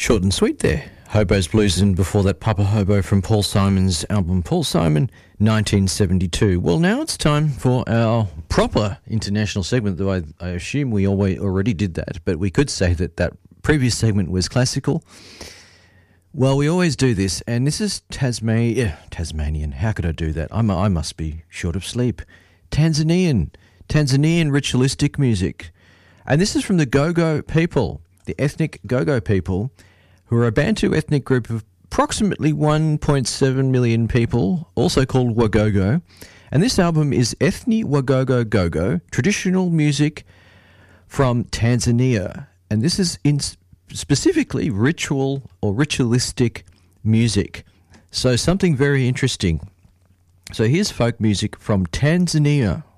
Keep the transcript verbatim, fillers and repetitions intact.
Short and sweet there. Hobo's Blues, and before that, Papa Hobo from Paul Simon's album Paul Simon, nineteen seventy-two. Well, now it's time for our proper international segment, though I, I assume we always already did that, but we could say that that previous segment was classical. Well, we always do this, and this is Tasmania, yeah, Tasmanian. How could I do that? I'm, I must be short of sleep. Tanzanian, Tanzanian ritualistic music. And this is from the Gogo people, the ethnic Gogo people, who are a Bantu ethnic group of approximately one point seven million people, also called Wagogo. And this album is Ethni Wagogo Gogo, traditional music from Tanzania. And this is in specifically ritual or ritualistic music. So something very interesting. So here's folk music from Tanzania.